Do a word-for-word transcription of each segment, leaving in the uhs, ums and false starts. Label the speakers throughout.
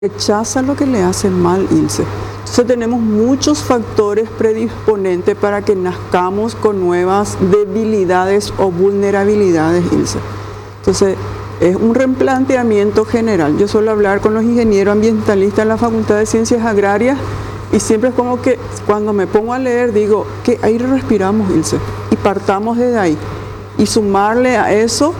Speaker 1: rechaza lo que le hace mal, Ilse. Entonces tenemos muchos factores predisponentes para que nazcamos con nuevas debilidades o vulnerabilidades, Ilse. Entonces es un replanteamiento general. Yo suelo hablar con los ingenieros ambientalistas en la Facultad de Ciencias Agrarias y siempre es como que cuando me pongo a leer digo, ¿qué aire respiramos, Ilse? Y partamos desde ahí. Y sumarle a eso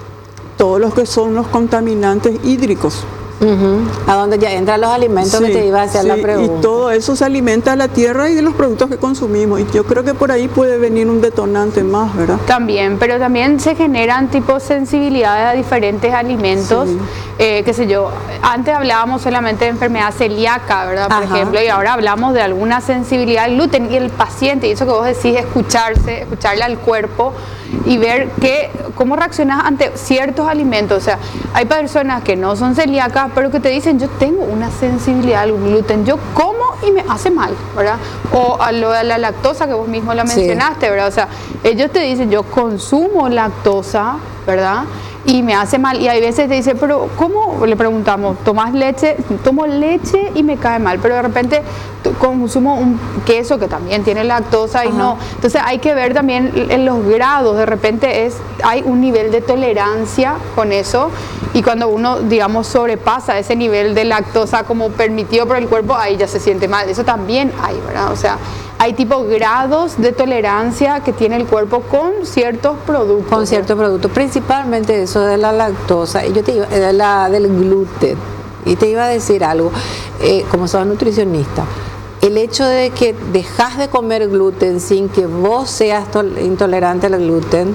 Speaker 1: todos los que son los contaminantes hídricos.
Speaker 2: Uh-huh. A donde ya entran los alimentos, sí, que te iba a hacer sí, la pregunta.
Speaker 1: Y todo eso se alimenta de la tierra y de los productos que consumimos. Y yo creo que por ahí puede venir un detonante más, ¿verdad?
Speaker 3: También, pero también se generan tipo sensibilidades a diferentes alimentos. Sí. Eh, qué sé yo, antes hablábamos solamente de enfermedad celíaca, ¿verdad? Por Ajá. ejemplo, y ahora hablamos de alguna sensibilidad al gluten. Y el paciente, y eso que vos decís, escucharse, escucharle al cuerpo y ver que, cómo reaccionas ante ciertos alimentos. O sea, hay personas que no son celíacas, pero que te dicen, yo tengo una sensibilidad al gluten, yo como y me hace mal, ¿verdad? O a lo de la lactosa que vos mismo la mencionaste, sí, ¿verdad? O sea, ellos te dicen, yo consumo lactosa, ¿verdad? Y me hace mal. Y hay veces te dice, pero ¿cómo? Le preguntamos, ¿tomas leche? Tomo leche y me cae mal, pero de repente consumo un queso que también tiene lactosa y Ajá. no. Entonces hay que ver también en los grados. De repente es hay un nivel de tolerancia con eso y cuando uno, digamos, sobrepasa ese nivel de lactosa como permitido por el cuerpo, ahí ya se siente mal. Eso también hay, ¿verdad? O sea, hay tipo grados de tolerancia que tiene el cuerpo con ciertos productos.
Speaker 2: Con ciertos productos, principalmente eso de la lactosa, y yo te iba, de la, del gluten, y te iba a decir algo, eh, como sos nutricionista, el hecho de que dejas de comer gluten sin que vos seas intolerante al gluten,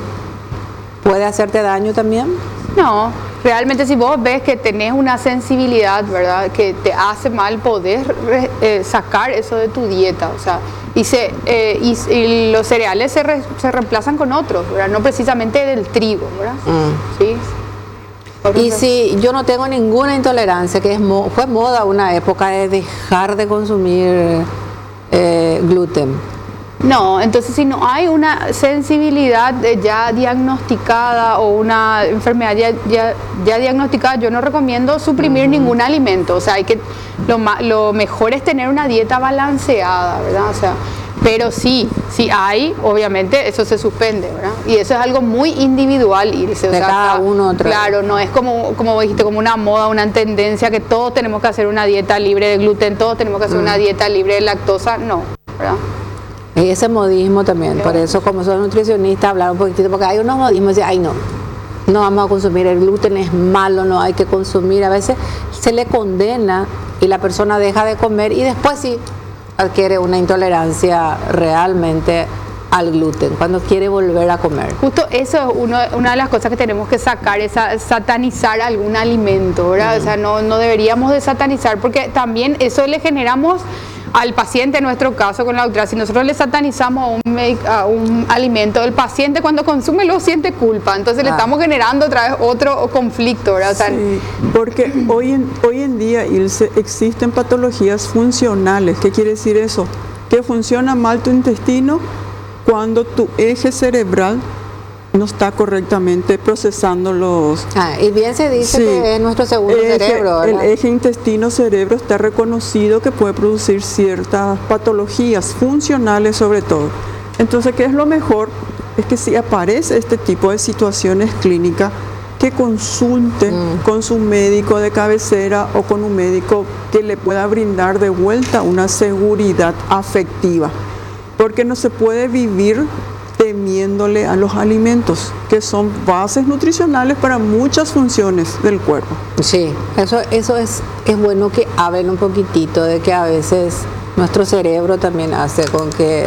Speaker 2: ¿puede hacerte daño también?
Speaker 3: No, realmente si vos ves que tenés una sensibilidad, ¿verdad?, que te hace mal, podés eh, sacar eso de tu dieta, o sea, y, se, eh, y, y los cereales se, re, se reemplazan con otros, ¿verdad?, no precisamente del trigo, ¿verdad? Mm. ¿Sí?
Speaker 2: Y si yo no tengo ninguna intolerancia, que es mo fue moda una época de dejar de consumir eh, gluten.
Speaker 3: No, entonces si no hay una sensibilidad ya diagnosticada o una enfermedad ya, ya, ya diagnosticada, yo no recomiendo suprimir uh-huh. ningún alimento. O sea, hay que lo, lo mejor es tener una dieta balanceada, ¿verdad? O sea, pero sí, sí hay, obviamente eso se suspende, ¿verdad? Y eso es algo muy individual, Ilse.
Speaker 2: De o sea, cada uno otra
Speaker 3: Claro,
Speaker 2: vez.
Speaker 3: No es como, como dijiste, como una moda, una tendencia que todos tenemos que hacer una dieta libre de gluten, todos tenemos que hacer uh-huh. una dieta libre de lactosa, no, ¿verdad?
Speaker 2: Y ese modismo también, por eso como soy nutricionista, hablar un poquitito, porque hay unos modismos de, ay no, no vamos a consumir, el gluten es malo, no hay que consumir, a veces se le condena y la persona deja de comer y después sí adquiere una intolerancia realmente al gluten, cuando quiere volver a comer.
Speaker 3: Justo eso es uno, una de las cosas que tenemos que sacar, es satanizar algún alimento, ¿verdad? Mm. O sea, no, no deberíamos de satanizar, porque también eso le generamos al paciente, en nuestro caso con la doctora, si nosotros le satanizamos a un, a un alimento, el paciente cuando consume lo siente culpa, entonces ah. le estamos generando otra vez otro conflicto, ¿verdad? O sea,
Speaker 1: sí, porque hoy en, hoy en día, Ilse, existen patologías funcionales. ¿Qué quiere decir eso? Que funciona mal tu intestino cuando tu eje cerebral no está correctamente procesando los...
Speaker 2: Ah, y bien se dice sí, que es nuestro segundo
Speaker 1: eje,
Speaker 2: cerebro, ¿verdad?
Speaker 1: El eje intestino-cerebro está reconocido que puede producir ciertas patologías funcionales sobre todo. Entonces, ¿qué es lo mejor? Es que si aparece este tipo de situaciones clínicas, que consulte mm. con su médico de cabecera o con un médico que le pueda brindar de vuelta una seguridad afectiva. Porque no se puede vivir temiéndole a los alimentos, que son bases nutricionales para muchas funciones del cuerpo.
Speaker 2: Sí, eso, eso es, es bueno que hablen un poquitito de que a veces nuestro cerebro también hace con que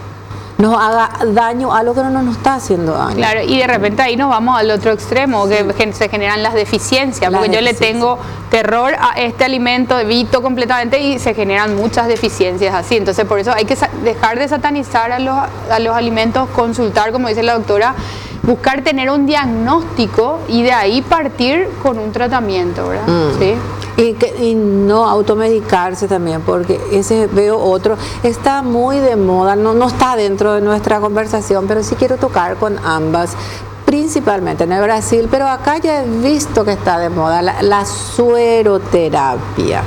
Speaker 2: nos haga daño a lo que no nos está haciendo daño.
Speaker 3: Claro, y de repente ahí nos vamos al otro extremo, sí. que se generan las deficiencias, las porque deficiencias. Yo le tengo terror a este alimento, evito completamente y se generan muchas deficiencias así. Entonces por eso hay que dejar de satanizar a los, a los alimentos, consultar, como dice la doctora, buscar tener un diagnóstico y de ahí partir con un tratamiento, ¿verdad? Mm. ¿Sí?
Speaker 2: Y, que, y no automedicarse también, porque ese veo otro, está muy de moda, no, no está dentro de nuestra conversación, pero sí quiero tocar con ambas. principalmente en el Brasil, pero acá ya he visto que está de moda la, la sueroterapia.